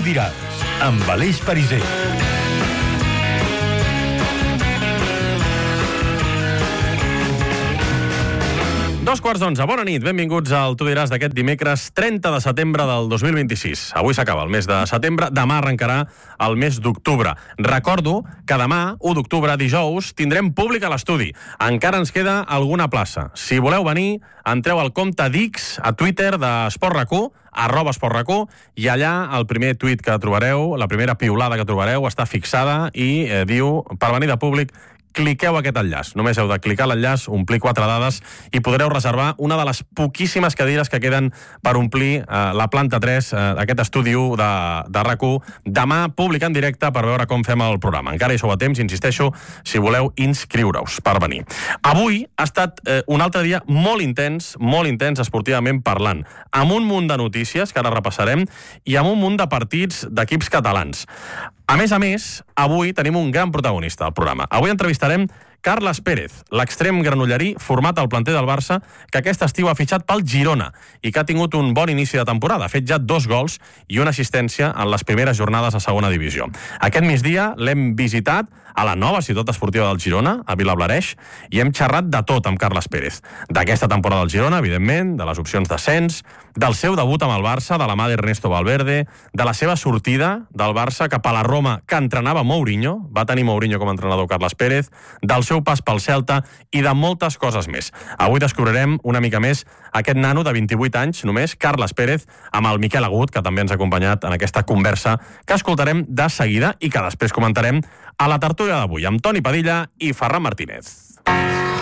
diràs, amb Aleix Pariser. Dos quarts d'11. Bona nit, benvinguts al Tu diràs d'aquest dimecres 30 de setembre del 2026. Avui s'acaba el mes de setembre, demà arrencarà el mes d'octubre. Recordo que demà, 1 d'octubre, dijous, tindrem públic a l'estudi. Encara ens queda alguna plaça. Si voleu venir, entreu al compte d'X a Twitter d'Esport RAC1, @esportrac1, i allà el primer tuit que trobareu, la primera piulada que trobareu, està fixada i diu, per venir de públic, cliqueu aquest enllaç. Només heu de clicar l'enllaç, omplir 4 dades i podreu reservar una de les poquíssimes cadires que queden per omplir la planta 3 d'aquest estudi 1 de RAC1. Demà, públic en directe per veure com fem el programa. Encara hi sou a temps, insisteixo, si voleu inscriure-us per venir. Avui ha estat un altre dia molt intens esportivament parlant, amb un munt de notícies que ara repassarem i amb un munt de partits d'equips catalans. A més, avui tenim un gran protagonista al programa. Avui entrevistarem Carles Pérez, l'extrem granollerí format al planter del Barça, que aquest estiu ha fitxat pel Girona i que ha tingut un bon inici de temporada. Ha fet ja 2 gols i una assistència en les primeres jornades a segona divisió. Aquest migdia l'hem visitat a la nova ciutat esportiva del Girona, a Vilablareix, i hem xerrat de tot amb Carles Pérez. D'aquesta temporada del Girona, evidentment, de les opcions d'ascens, del seu debut amb el Barça, de la mà d'Ernesto Valverde, de la seva sortida del Barça cap a la Roma, que entrenava Mourinho, va tenir Mourinho com a entrenador Carles Pérez, del seu pas pel Celta i de moltes coses més. Avui descobrirem una mica més aquest nano de 28 anys només, Carles Pérez, amb el Miquel Agut, que també ens ha acompanyat en aquesta conversa que escoltarem de seguida i que després comentarem a la tertúlia d'avui, amb Toni Padilla i Ferran Martínez.